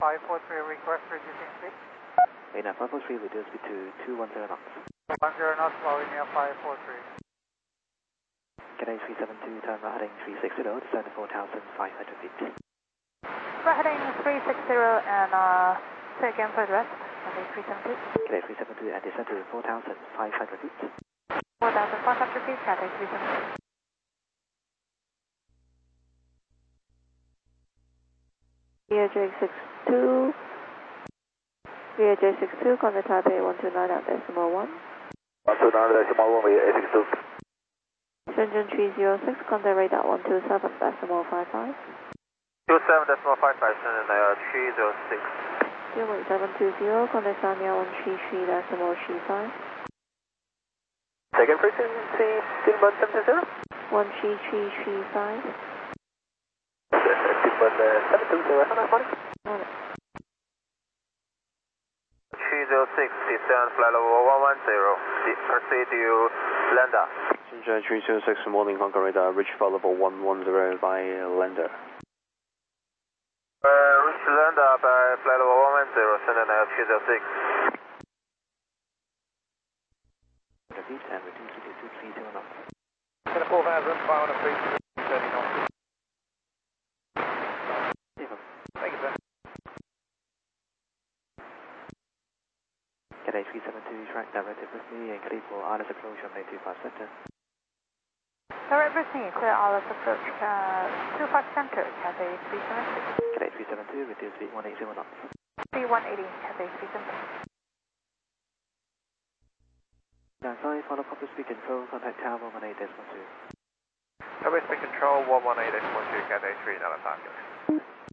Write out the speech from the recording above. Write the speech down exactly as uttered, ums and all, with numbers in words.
five four three, request reducing speed. Lena five four three, reduce speed to two one zero knots. one zero knots, following near five four three. Cathay three seven two, turn right heading three six zero, descend to four thousand five hundred feet. Right heading three six zero and uh, say again for the rest. Cathay three seven two. Cathay three seven two and descend to four thousand five hundred feet. four thousand five hundred feet, Cathay three seven two. V H J six two, V H J six two, contact Taipei one two nine at decimal one. one two nine decimal one, V H J six two. Shenzhen three zero six, contact radar one two seven decimal five five. two seven decimal five five, Shenzhen uh, three zero six. zero eight seven two zero, contact Sanya one three three decimal three five. Second frequency, Steamboat seven two zero. one three three three five. Steamboat seven two zero, how much? three zero six, descend flight level one one zero, proceed to Lander. Shenzhen three zero six, morning Hong Kong radar, reach flight level one one zero by Lander. Uh, reach Lander by flight level one one zero, Shenzhen three zero six. Feet and reduce speed to two three zero knots. Get a four thousand five hundred feet, thirty knots. Thank you, sir. Cathay three seven two, track directed with me and clear for Islands approach on May two five center. Direct with me, clear Islands approach, uh, two five center, Cathay three seven two. Cathay three seven two, reduce speed one eight zero knots. three one eighty, Cathay three seven two. Now sorry, follow proper speed control, contact tower one eight decimal two. Tower speed control one one eight decimal two, Cathay three, another target.